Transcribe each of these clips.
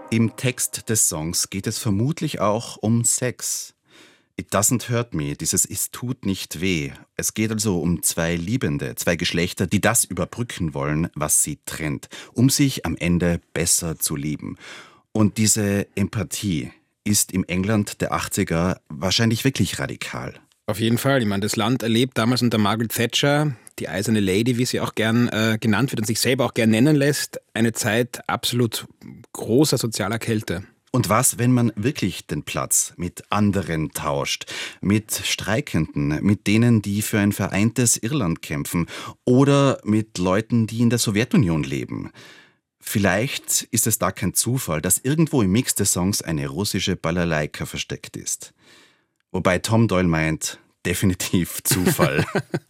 Im Text des Songs geht es vermutlich auch um Sex. It doesn't hurt me, dieses Es tut nicht weh. Es geht also um zwei Liebende, zwei Geschlechter, die das überbrücken wollen, was sie trennt, um sich am Ende besser zu lieben. Und diese Empathie ist im England der 80er wahrscheinlich wirklich radikal. Auf jeden Fall. Ich meine, das Land erlebt damals unter Margaret Thatcher, die eiserne Lady, wie sie auch gern genannt wird und sich selber auch gern nennen lässt, eine Zeit absolut großer sozialer Kälte. Und was, wenn man wirklich den Platz mit anderen tauscht? Mit Streikenden, mit denen, die für ein vereintes Irland kämpfen oder mit Leuten, die in der Sowjetunion leben? Vielleicht ist es da kein Zufall, dass irgendwo im Mix des Songs eine russische Balalaika versteckt ist. Wobei Tom Doyle meint, definitiv Zufall.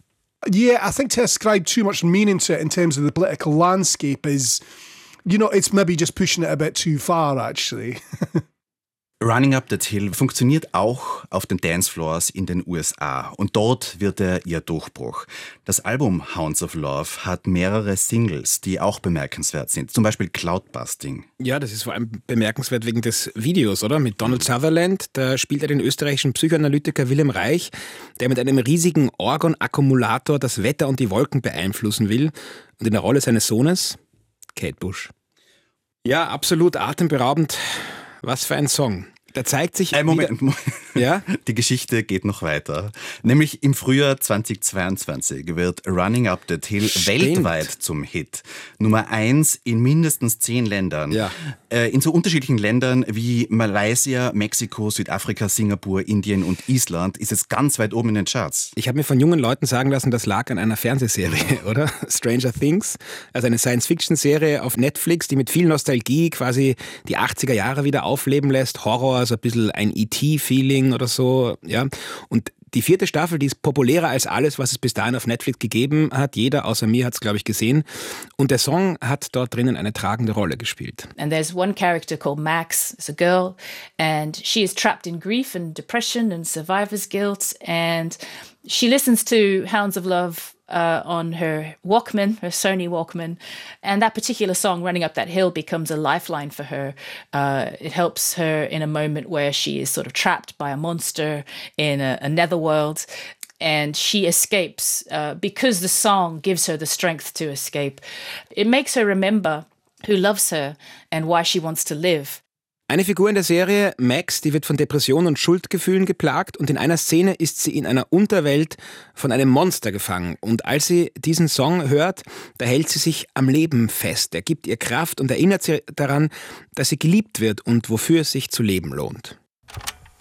Yeah, I think to ascribe too much meaning to it in terms of the political landscape is, it's maybe just pushing it a bit too far, actually. Running Up That Hill funktioniert auch auf den Dancefloors in den USA und dort wird er ihr Durchbruch. Das Album Hounds of Love hat mehrere Singles, die auch bemerkenswert sind, zum Beispiel Cloudbusting. Ja, das ist vor allem bemerkenswert wegen des Videos, oder? Mit Donald Sutherland, da spielt er den österreichischen Psychoanalytiker Wilhelm Reich, der mit einem riesigen Orgon-Akkumulator das Wetter und die Wolken beeinflussen will und in der Rolle seines Sohnes Kate Bush. Ja, absolut atemberaubend. Was für ein Song. Da zeigt sich... Moment. Ja? Die Geschichte geht noch weiter. Nämlich im Frühjahr 2022 wird Running Up That Hill weltweit zum Hit. Nummer 1 in mindestens 10 Ländern. Ja. In so unterschiedlichen Ländern wie Malaysia, Mexiko, Südafrika, Singapur, Indien und Island ist es ganz weit oben in den Charts. Ich habe mir von jungen Leuten sagen lassen, das lag an einer Fernsehserie, oder? Stranger Things. Also eine Science-Fiction-Serie auf Netflix, die mit viel Nostalgie quasi die 80er Jahre wieder aufleben lässt. Horror, so ein bisschen ein E.T.-Feeling oder so, ja. Und die 4. Staffel, die ist populärer als alles, was es bis dahin auf Netflix gegeben hat. Jeder außer mir hat es, glaube ich, gesehen. Und der Song hat dort drinnen eine tragende Rolle gespielt. And there's one character called Max, it's a girl, and she is trapped in grief and depression and survivor's guilt, and she listens to Hounds of Love on her Walkman, her Sony Walkman, and that particular song, Running Up That Hill, becomes a lifeline for her. It helps her in a moment where she is sort of trapped by a monster in a netherworld, and she escapes because the song gives her the strength to escape. It makes her remember who loves her and why she wants to live. Eine Figur in der Serie, Max, die wird von Depressionen und Schuldgefühlen geplagt und in einer Szene ist sie in einer Unterwelt von einem Monster gefangen. Und als sie diesen Song hört, da hält sie sich am Leben fest. Er gibt ihr Kraft und erinnert sie daran, dass sie geliebt wird und wofür es sich zu leben lohnt.